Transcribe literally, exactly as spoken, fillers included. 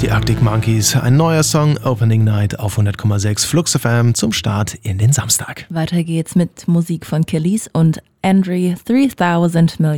Die Arctic Monkeys, ein neuer Song, Opening Night auf hundert Komma sechs Flux F M zum Start in den Samstag. Weiter geht's mit Musik von Kelis und Andre dreitausend